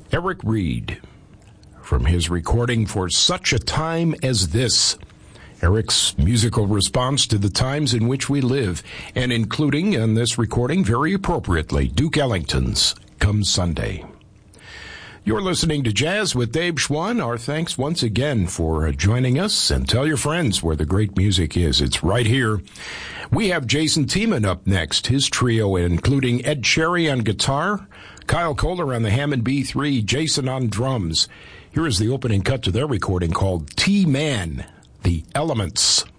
Eric Reed, from his recording For Such a Time as This. Eric's musical response to the times in which we live, and including in this recording, very appropriately, Duke Ellington's Come Sunday. You're listening to Jazz with Dave Schwann. Our thanks once again for joining us, and tell your friends where the great music is. It's right here. We have Jason Tiemann up next, his trio including Ed Cherry on guitar, Kyle Kohler on the Hammond B3, Jason on drums. Here is the opening cut to their recording called T-Man, The Elements.